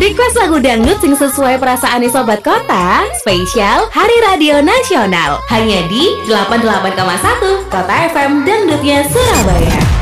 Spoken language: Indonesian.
Request lagu dangdut sing sesuai perasaan Sobat Kota, spesial Hari Radio Nasional. Hanya di 88,1 Kota FM Dangdutnya Surabaya.